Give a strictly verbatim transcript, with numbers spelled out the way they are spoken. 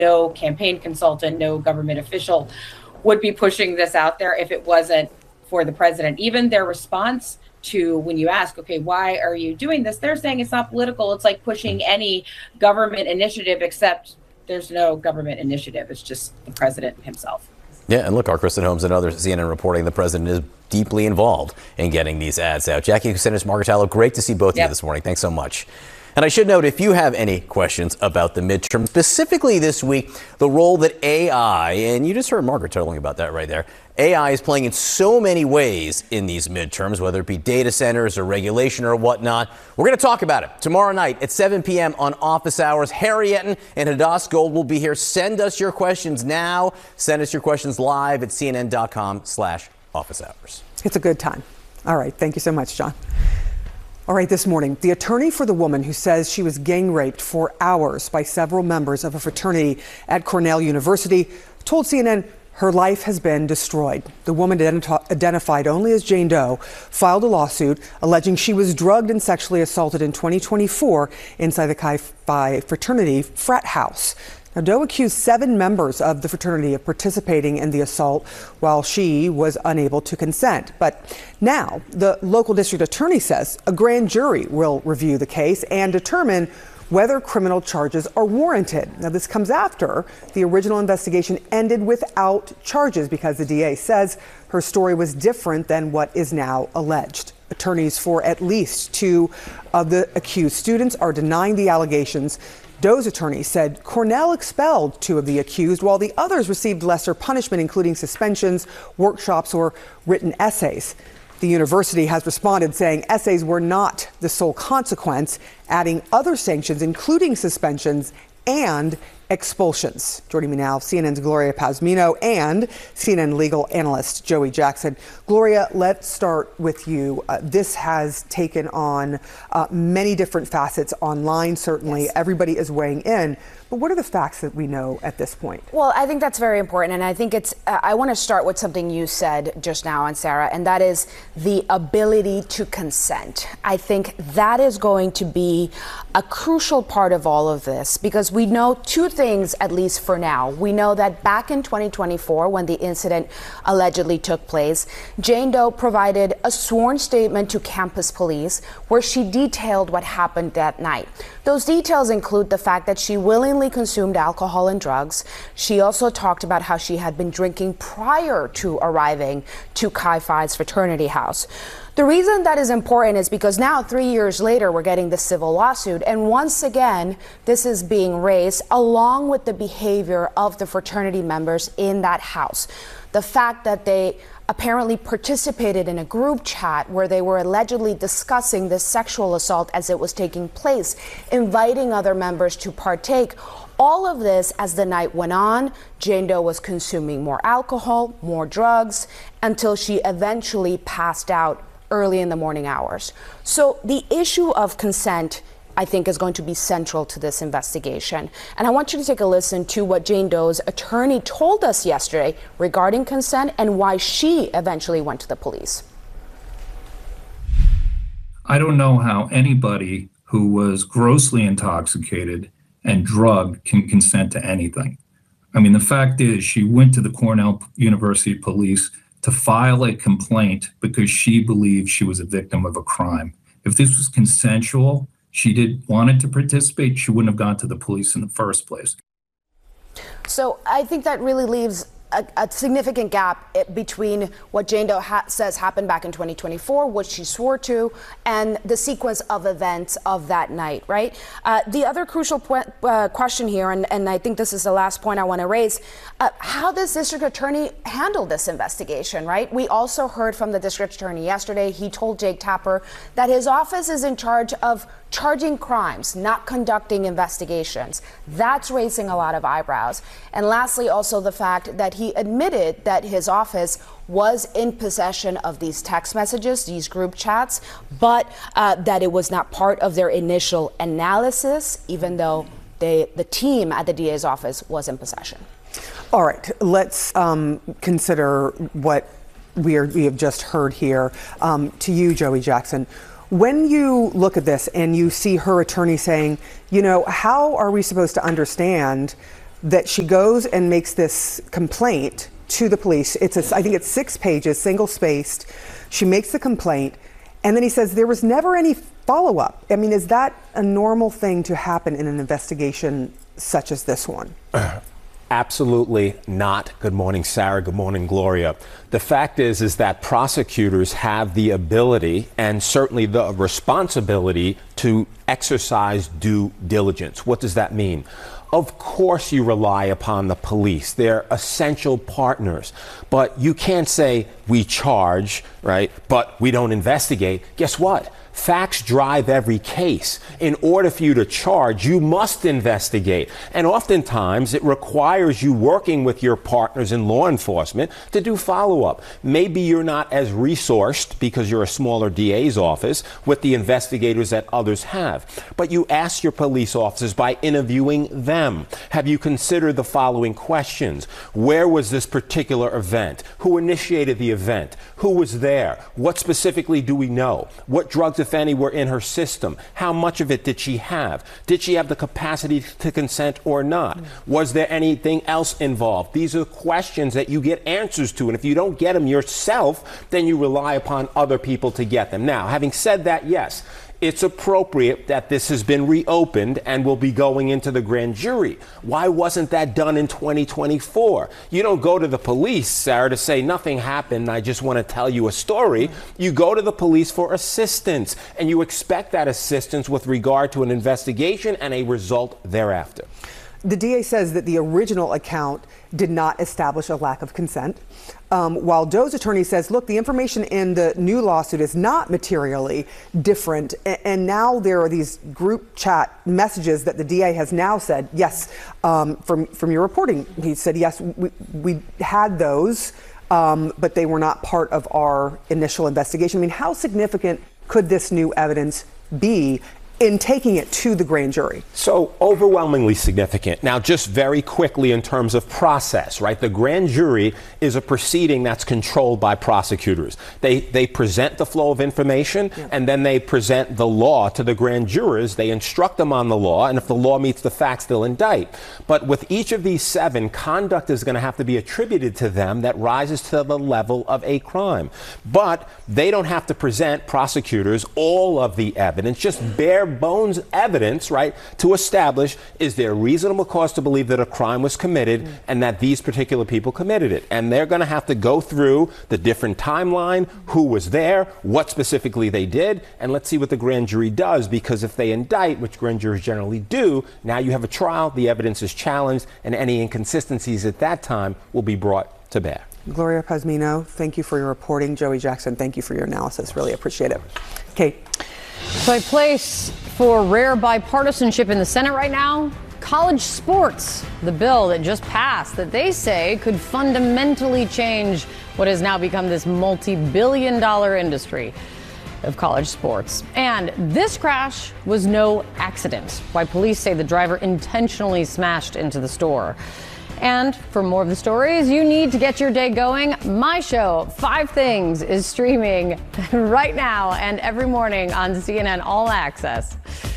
no campaign consultant, no government official would be pushing this out there if it wasn't for the president. Even their response to when you ask, okay, why are you doing this? They're saying it's not political. It's like pushing any government initiative, except there's no government initiative. It's just the president himself. Yeah, and look, our Kristen Holmes and others at C N N reporting the president is deeply involved in getting these ads out. Jackie Kucinich, Margaret Tallow, great to see both yep. of you this morning. Thanks so much. And I should note, if you have any questions about the midterm, specifically this week, the role that A I, and you just heard Margaret telling about that right there, A I is playing in so many ways in these midterms, whether it be data centers or regulation or whatnot. We're going to talk about it tomorrow night at seven p.m. on Office Hours. Harry Etten and Hadas Gold will be here. Send us your questions now. Send us your questions live at cnn.com slash office hours. It's a good time. All right. Thank you so much, John. All right, this morning, the attorney for the woman who says she was gang raped for hours by several members of a fraternity at Cornell University told C N N her life has been destroyed. The woman, identi- identified only as Jane Doe, filed a lawsuit alleging she was drugged and sexually assaulted in twenty twenty-four inside the Chi Phi fraternity frat house. Now, Doe accused seven members of the fraternity of participating in the assault while she was unable to consent. But now the local district attorney says a grand jury will review the case and determine whether criminal charges are warranted. Now, this comes after the original investigation ended without charges because the D A says her story was different than what is now alleged. Attorneys for at least two of the accused students are denying the allegations. Doe's attorney said Cornell expelled two of the accused, while the others received lesser punishment, including suspensions, workshops, or written essays. The university has responded, saying essays were not the sole consequence, adding other sanctions, including suspensions and expulsions. Joining me now, C N N's Gloria Pazmino and C N N legal analyst Joey Jackson. Gloria, let's start with you. Uh, this has taken on uh, many different facets online, certainly. Yes. Everybody is weighing in. But what are the facts that we know at this point? Well, I think that's very important. And I think it's, uh, I want to start with something you said just now, and Sarah, and that is the ability to consent. I think that is going to be a crucial part of all of this, because we know two things, at least for now. We know that back in twenty twenty-four, when the incident allegedly took place, Jane Doe provided a sworn statement to campus police where she detailed what happened that night. Those details include the fact that she willingly consumed alcohol and drugs. She also talked about how she had been drinking prior to arriving to Chi Phi's fraternity house. The reason that is important is because now, three years later, we're getting the civil lawsuit. And once again, this is being raised along with the behavior of the fraternity members in that house. The fact that they apparently participated in a group chat where they were allegedly discussing this sexual assault as it was taking place, inviting other members to partake. All of this, as the night went on, Jane Doe was consuming more alcohol, more drugs, until she eventually passed out early in the morning hours. So the issue of consent, I think, is going to be central to this investigation. And I want you to take a listen to what Jane Doe's attorney told us yesterday regarding consent and why she eventually went to the police. I don't know how anybody who was grossly intoxicated and drugged can consent to anything. I mean, the fact is, she went to the Cornell University police to file a complaint because she believed she was a victim of a crime. If this was consensual, she did wanted to participate, she wouldn't have gone to the police in the first place. So I think that really leaves a, a significant gap between what Jane Doe ha- says happened back in twenty twenty-four, what she swore to, and the sequence of events of that night, right? Uh, the other crucial point, uh, question here, and, and I think this is the last point I want to raise, uh, how does District Attorney handle this investigation, right? We also heard from the District Attorney yesterday. He told Jake Tapper that his office is in charge of charging crimes, not conducting investigations. That's raising a lot of eyebrows. And lastly, also the fact that he admitted that his office was in possession of these text messages, these group chats, but uh, that it was not part of their initial analysis, even though they, the team at the D A's office was in possession. All right, let's um, consider what we, are, we have just heard here. Um, to you, Joey Jackson, when you look at this and you see her attorney saying, you know, how are we supposed to understand that she goes and makes this complaint to the police. It's a, I think it's six pages, single spaced. She makes the complaint, and then he says there was never any follow-up. I mean, is that a normal thing to happen in an investigation such as this one? Absolutely not. Good morning, Sarah. Good morning, Gloria. The fact is, is that prosecutors have the ability and certainly the responsibility to exercise due diligence. What does that mean? Of course you rely upon the police. They're essential partners. But you can't say we charge, right, but we don't investigate. Guess what? Facts drive every case. In order for you to charge, you must investigate. And oftentimes it requires you working with your partners in law enforcement to do follow-up. Maybe you're not as resourced because you're a smaller D A's office with the investigators that others have. But you ask your police officers by interviewing them. Have you considered the following questions? Where was this particular event? Who initiated the event? Who was there? What specifically do we know? What drugs, if any, were in her system? How much of it did she have? Did she have the capacity to consent or not? Was there anything else involved? These are questions that you get answers to, and if you don't get them yourself, then you rely upon other people to get them. Now, having said that, yes, it's appropriate that this has been reopened and will be going into the grand jury. Why wasn't that done in twenty twenty-four? You don't go to the police, Sarah, to say nothing happened, I just want to tell you a story. You go to the police for assistance, and you expect that assistance with regard to an investigation and a result thereafter. The D A says that the original account did not establish a lack of consent, um, while Doe's attorney says, look, the information in the new lawsuit is not materially different. And, and now there are these group chat messages that the D A has now said, yes, um, from, from your reporting, he said, yes, we, we had those, um, but they were not part of our initial investigation. I mean, how significant could this new evidence be in taking it to the grand jury? So overwhelmingly significant. Now, just very quickly in terms of process, right? The grand jury is a proceeding that's controlled by prosecutors. They they present the flow of information, yeah. and then they present the law to the grand jurors. They instruct them on the law, and if the law meets the facts, they'll indict. But with each of these seven, conduct is going to have to be attributed to them that rises to the level of a crime. But they don't have to present, prosecutors, all of the evidence, just bare bones evidence, right, to establish is there reasonable cause to believe that a crime was committed mm. and that these particular people committed it. And they're going to have to go through the different timeline, who was there, what specifically they did, and let's see what the grand jury does, because if they indict, which grand juries generally do, now you have a trial, the evidence is challenged, and any inconsistencies at that time will be brought to bear. Gloria Pazmino, thank you for your reporting. Joey Jackson, thank you for your analysis. Really appreciate it. Kate. So a place for rare bipartisanship in the Senate right now, college sports, the bill that just passed that they say could fundamentally change what has now become this multi-billion dollar industry of college sports. And this crash was no accident. Why police say the driver intentionally smashed into the store. And for more of the stories you need to get your day going, my show, Five Things, is streaming right now and every morning on C N N All Access.